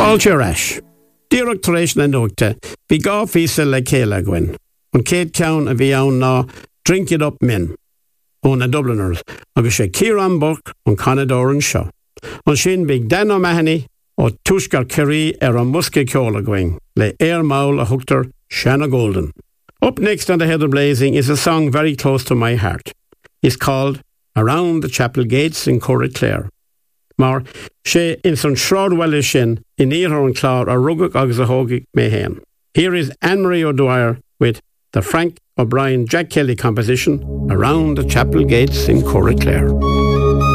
Fáilte Rash. Díreach tar éis na nuachta, bhí gá físa le céile gin. An céad ceann a bhí ann ná Drink It Up Men, ó na Dubliners, agus sé Ciarán Burke an Canadóran seo. An sin bhí Dan O'Mahony ó Tuaisceart Kerry ar an Musca Ceola going, le Air Maul a thugtar Shanna Golden. Up next on the Heather Blazing is a song very close to my heart. It's called Around the Chapel Gates in Corriclare. Mar sé in son shroudwelle sin in Iarthar an Clár a rugach agus a hógig mé héan. Here is Anne-Marie O'Dwyer with the Frank O'Brien Jack Kelly composition Around the Chapel Gates in Corriclare.